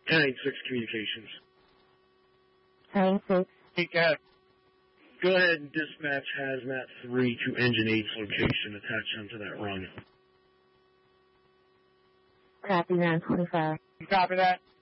10-6 communications. 10-6. Hey, Cat. Go ahead and dispatch Hazmat 3 to Engine 8's location. Attach them to that run. Copy 925. You copy that?